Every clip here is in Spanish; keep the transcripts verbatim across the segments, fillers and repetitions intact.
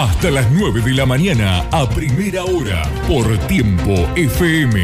hasta las nueve de la mañana a primera hora por Tiempo F M.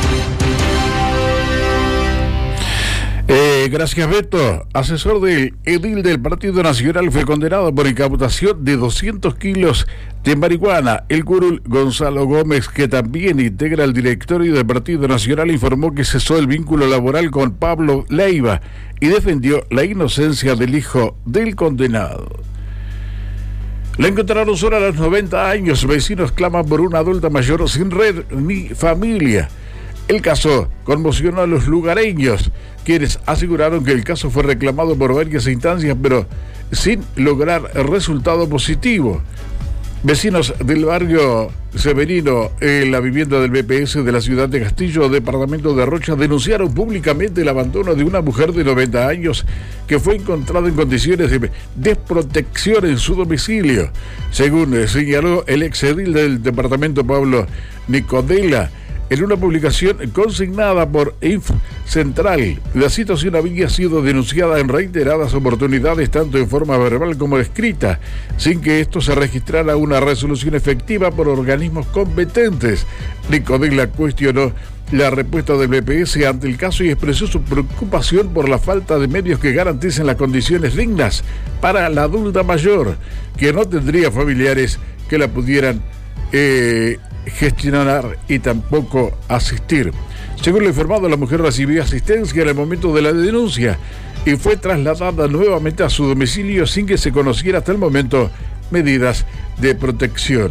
Eh, gracias, Beto. Asesor del edil del Partido Nacional fue condenado por incautación de doscientos kilos de marihuana. El curul Gonzalo Gómez, que también integra el directorio del Partido Nacional, informó que cesó el vínculo laboral con Pablo Leiva y defendió la inocencia del hijo del condenado. La encontraron sola a los noventa años. Vecinos claman por una adulta mayor sin red ni familia. El caso conmocionó a los lugareños, quienes aseguraron que el caso fue reclamado por varias instancias, pero sin lograr resultado positivo. Vecinos del barrio Severino, en la vivienda del B P S de la ciudad de Castillo, departamento de Rocha, denunciaron públicamente el abandono de una mujer de noventa años que fue encontrada en condiciones de desprotección en su domicilio. Según señaló el exedil del departamento, Pablo Nicodela, en una publicación consignada por Inf Central, la situación había sido denunciada en reiteradas oportunidades, tanto en forma verbal como escrita, sin que esto se registrara una resolución efectiva por organismos competentes. Nicodela cuestionó la respuesta del B P S ante el caso y expresó su preocupación por la falta de medios que garanticen las condiciones dignas para la adulta mayor, que no tendría familiares que la pudieran eh, gestionar y tampoco asistir. Según lo informado, la mujer recibió asistencia en el momento de la denuncia y fue trasladada nuevamente a su domicilio sin que se conociera hasta el momento medidas de protección.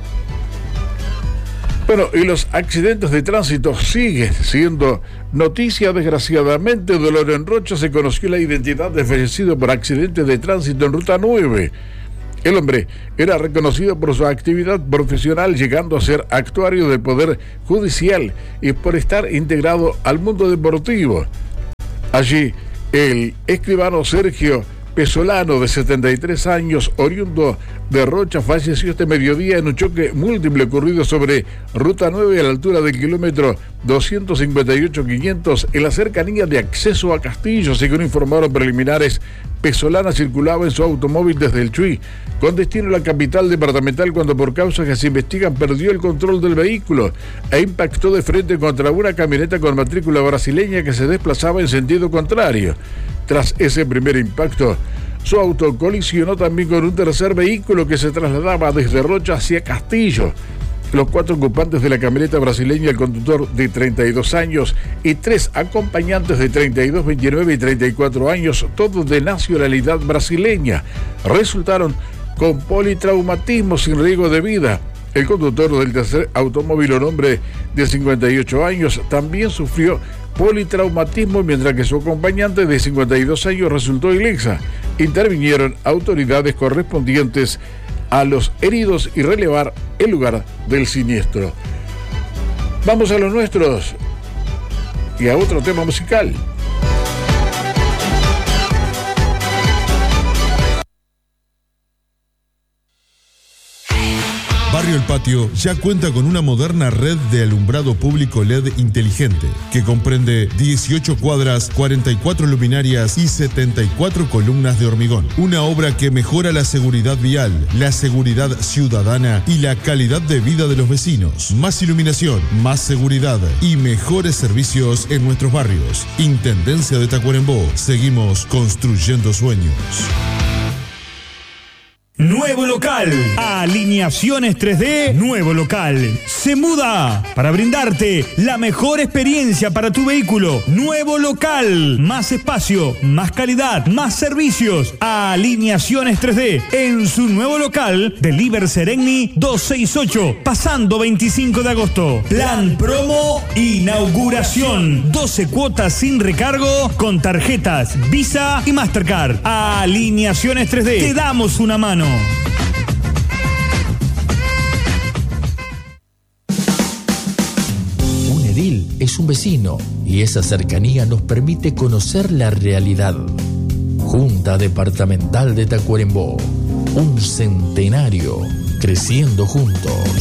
Bueno, y los accidentes de tránsito siguen siendo noticia, desgraciadamente. Dolor en Rocha, se conoció la identidad del fallecido por accidente de tránsito en Ruta nueve. El hombre era reconocido por su actividad profesional, llegando a ser actuario del Poder Judicial y por estar integrado al mundo deportivo. Allí, el escribano Sergio Pesolano, de setenta y tres años, oriundo de Rocha, falleció este mediodía en un choque múltiple ocurrido sobre Ruta nueve a la altura del kilómetro doscientos cincuenta y ocho quinientos en la cercanía de acceso a Castillo. Según informaron preliminares, Pesolana circulaba en su automóvil desde el Chuy con destino a la capital departamental cuando, por causas que se investigan, perdió el control del vehículo e impactó de frente contra una camioneta con matrícula brasileña que se desplazaba en sentido contrario. Tras ese primer impacto, su auto colisionó también con un tercer vehículo que se trasladaba desde Rocha hacia Castillo. Los cuatro ocupantes de la camioneta brasileña, el conductor de treinta y dos años y tres acompañantes de treinta y dos, veintinueve y treinta y cuatro años, todos de nacionalidad brasileña, resultaron con politraumatismo sin riesgo de vida. El conductor del tercer automóvil, un hombre de cincuenta y ocho años, también sufrió politraumatismo, mientras que su acompañante de cincuenta y dos años resultó ilesa. Intervinieron autoridades correspondientes a los heridos y relevar el lugar del siniestro. Vamos a los nuestros y a otro tema musical. Barrio El Patio ya cuenta con una moderna red de alumbrado público L E D inteligente que comprende dieciocho cuadras, cuarenta y cuatro luminarias y setenta y cuatro columnas de hormigón. Una obra que mejora la seguridad vial, la seguridad ciudadana y la calidad de vida de los vecinos. Más iluminación, más seguridad y mejores servicios en nuestros barrios. Intendencia de Tacuarembó. Seguimos construyendo sueños. Nuevo local, Alineaciones tres D, nuevo local. Se muda para brindarte la mejor experiencia para tu vehículo. Nuevo local, más espacio, más calidad, más servicios. Alineaciones tres D, en su nuevo local de Liber Seregni doscientos sesenta y ocho, pasando veinticinco de agosto. Plan promo, inauguración. doce cuotas sin recargo con tarjetas Visa y Mastercard. Alineaciones tres D, te damos una mano. Un edil es un vecino y esa cercanía nos permite conocer la realidad. Junta Departamental de Tacuarembó, un centenario creciendo juntos.